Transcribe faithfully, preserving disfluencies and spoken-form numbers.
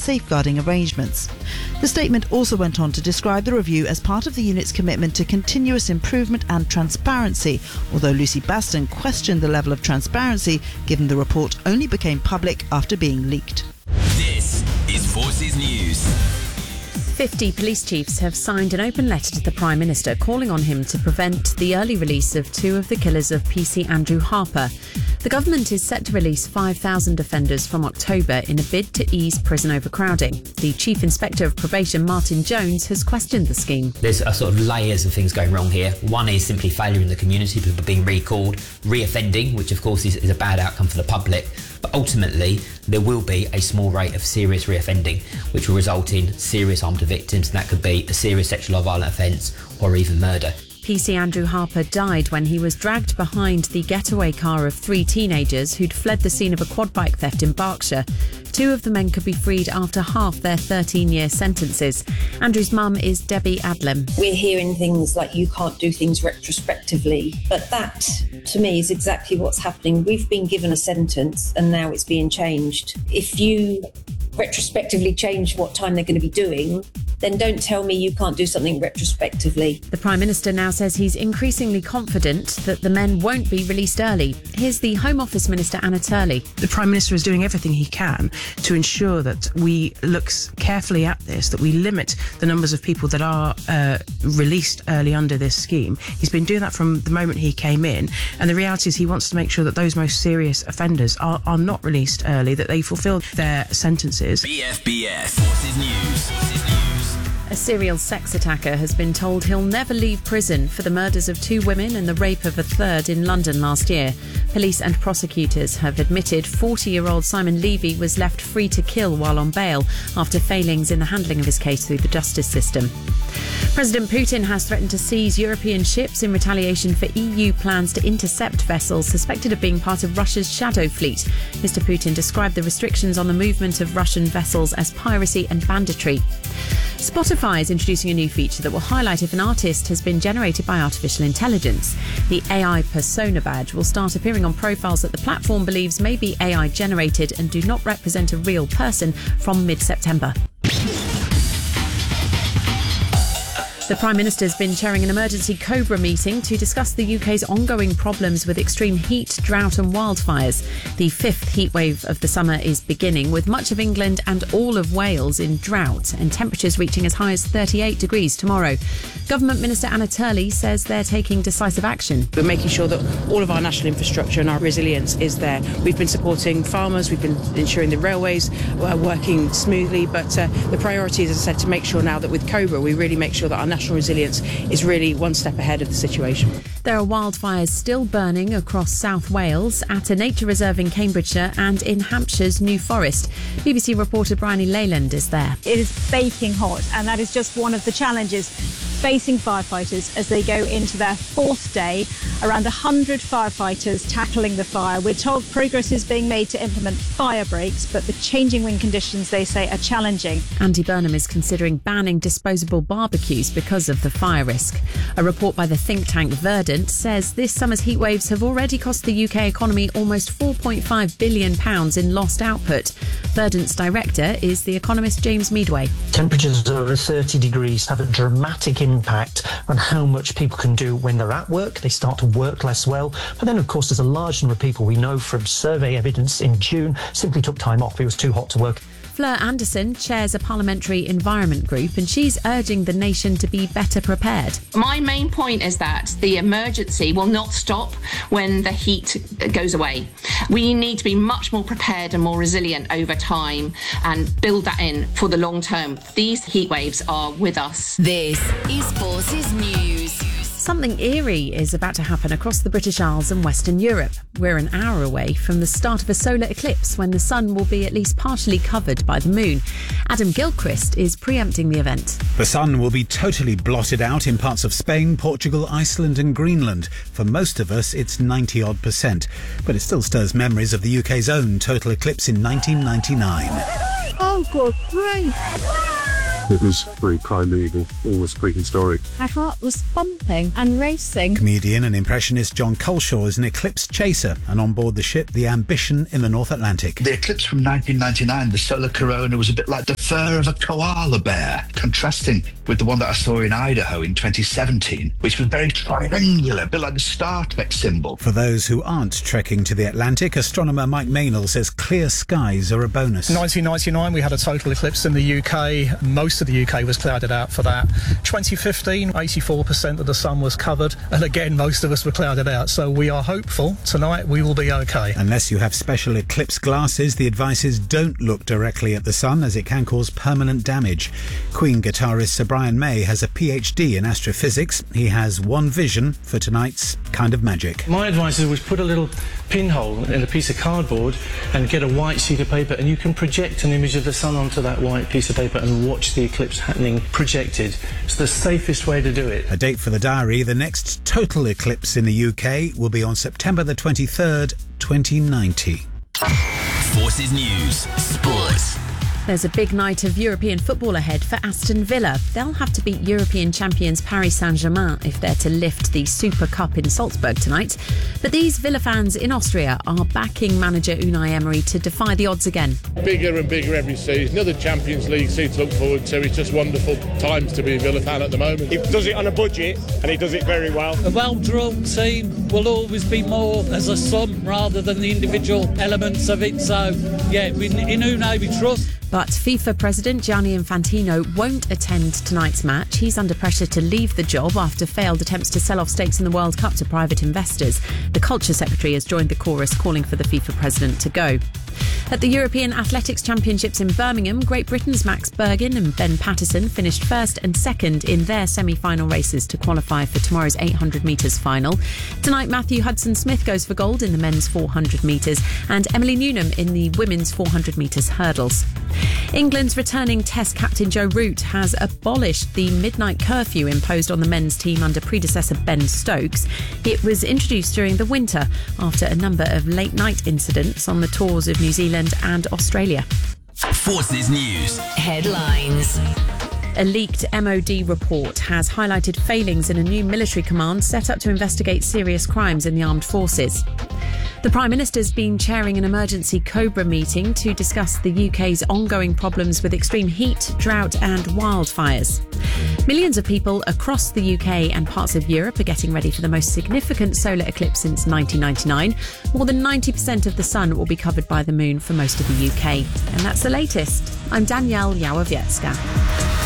safeguarding arrangements. The statement also went on to describe the review as part of the unit's commitment to continuous improvement and transparency, although Lucy Baston questioned the level of transparency given the report only became public after being leaked. This is Forces News. fifty police chiefs have signed an open letter to the Prime Minister calling on him to prevent the early release of two of the killers of P C Andrew Harper. The government is set to release five thousand offenders from October in a bid to ease prison overcrowding. The Chief Inspector of Probation, Martin Jones, has questioned the scheme. There's a sort of layers of things going wrong here. One is simply failure in the community, people being recalled, re-offending, which of course is, is a bad outcome for the public. But ultimately, there will be a small rate of serious reoffending, which will result in serious harm to victims, and that could be a serious sexual or violent offence or even murder. P C Andrew Harper died when he was dragged behind the getaway car of three teenagers who'd fled the scene of a quad bike theft in Berkshire. Two of the men could be freed after half their thirteen-year sentences. Andrew's mum is Debbie Adlam. We're hearing things like you can't do things retrospectively, but that, to me, is exactly what's happening. We've been given a sentence and now it's being changed. If you retrospectively change what time they're going to be doing, then don't tell me you can't do something retrospectively. The Prime Minister now says he's increasingly confident that the men won't be released early. Here's the Home Office Minister, Anna Turley. The Prime Minister is doing everything he can to ensure that we look carefully at this, that we limit the numbers of people that are uh, released early under this scheme. He's been doing that from the moment he came in, and the reality is he wants to make sure that those most serious offenders are, are not released early, that they fulfil their sentences. B F B S Forces News. Forces News. A serial sex attacker has been told he'll never leave prison for the murders of two women and the rape of a third in London last year. Police and prosecutors have admitted forty-year-old Simon Levy was left free to kill while on bail after failings in the handling of his case through the justice system. President Putin has threatened to seize European ships in retaliation for E U plans to intercept vessels suspected of being part of Russia's shadow fleet. Mister Putin described the restrictions on the movement of Russian vessels as piracy and banditry. Spotify is introducing a new feature that will highlight if an artist has been generated by artificial intelligence. The A I persona badge will start appearing on profiles that the platform believes may be A I generated and do not represent a real person from mid-September. The Prime Minister has been chairing an emergency COBRA meeting to discuss the U K's ongoing problems with extreme heat, drought and wildfires. The fifth heatwave of the summer is beginning, with much of England and all of Wales in drought and temperatures reaching as high as thirty-eight degrees tomorrow. Government Minister Anna Turley says they're taking decisive action. We're making sure that all of our national infrastructure and our resilience is there. We've been supporting farmers, we've been ensuring the railways are working smoothly, but uh, the priority is, as I said, to make sure now that with COBRA we really make sure that our national resilience is really one step ahead of the situation. There are wildfires still burning across South Wales, at a nature reserve in Cambridgeshire and in Hampshire's New Forest. B B C reporter Bryony Leyland is there. It is baking hot, and that is just one of the challenges facing firefighters as they go into their fourth day. Around one hundred firefighters tackling the fire. We're told progress is being made to implement fire breaks, but the changing wind conditions, they say, are challenging. Andy Burnham is considering banning disposable barbecues because of the fire risk. A report by the think tank Verdant says this summer's heatwaves have already cost the U K economy almost four point five billion pounds in lost output. Verdant's director is the economist James Meadway. Temperatures over thirty degrees have a dramatic impact on how much people can do when they're at work. They start to work less well. But then, of course, there's a large number of people we know from survey evidence in June simply took time off. It was too hot to work. Fleur Anderson chairs a parliamentary environment group, and she's urging the nation to be better prepared. My main point is that the emergency will not stop when the heat goes away. We need to be much more prepared and more resilient over time and build that in for the long term. These heat waves are with us. This is Forces News. Something eerie is about to happen across the British Isles and Western Europe. We're an hour away from the start of a solar eclipse when the sun will be at least partially covered by the moon. Adam Gilchrist is preempting the event. The sun will be totally blotted out in parts of Spain, Portugal, Iceland and Greenland. For most of us, it's ninety odd percent. But it still stirs memories of the U K's own total eclipse in nineteen ninety-nine. Oh, good grief. It was very primeval, almost prehistoric. My heart was pumping and racing. Comedian and impressionist John Culshaw is an eclipse chaser, and on board the ship, the Ambition in the North Atlantic. The eclipse from nineteen ninety-nine, the solar corona, was a bit like the fur of a koala bear, contrasting with the one that I saw in Idaho in twenty seventeen, which was very triangular, a bit like the Star Trek symbol. For those who aren't trekking to the Atlantic, astronomer Mike Maynell says clear skies are a bonus. nineteen ninety-nine, we had a total eclipse in the U K. Most of the U K was clouded out for that. twenty fifteen, eighty-four percent of the sun was covered, and again, most of us were clouded out. So we are hopeful tonight we will be okay. Unless you have special eclipse glasses, the advice is don't look directly at the sun, as it can cause permanent damage. Queen guitarist Sir Brian May has a P H D in astrophysics. He has one vision for tonight's Kind of Magic. My advice is put a little pinhole in a piece of cardboard and get a white sheet of paper, and you can project an image of the sun onto that white piece of paper and watch the eclipse happening projected. It's the safest way to do it. A date for the diary: the next total eclipse in the U K will be on September the twenty-third, twenty ninety. Forces News Sports. There's a big night of European football ahead for Aston Villa. They'll have to beat European champions Paris Saint-Germain if they're to lift the Super Cup in Salzburg tonight. But these Villa fans in Austria are backing manager Unai Emery to defy the odds again. Bigger and bigger every season. Another Champions League season to look forward to. It's just wonderful times to be a Villa fan at the moment. He does it on a budget, and he does it very well. A well-drawn team will always be more as a sum rather than the individual elements of it. So, yeah, in, in Unai we trust. But FIFA President Gianni Infantino won't attend tonight's match. He's under pressure to leave the job after failed attempts to sell off stakes in the World Cup to private investors. The Culture Secretary has joined the chorus calling for the FIFA President to go. At the European Athletics Championships in Birmingham, Great Britain's Max Bergin and Ben Patterson finished first and second in their semi-final races to qualify for tomorrow's eight hundred metres final. Tonight, Matthew Hudson-Smith goes for gold in the men's four hundred metres and Emily Newnham in the women's four hundred metres hurdles. England's returning Test captain Joe Root has abolished the midnight curfew imposed on the men's team under predecessor Ben Stokes. It was introduced during the winter after a number of late-night incidents on the tours of New Zealand and Australia. Forces News Headlines. A leaked M O D report has highlighted failings in a new military command set up to investigate serious crimes in the armed forces. The Prime Minister's been chairing an emergency COBRA meeting to discuss the U K's ongoing problems with extreme heat, drought and wildfires. Millions of people across the U K and parts of Europe are getting ready for the most significant solar eclipse since nineteen ninety-nine. More than ninety percent of the sun will be covered by the moon for most of the U K. And that's the latest. I'm Danielle Yawowiecka.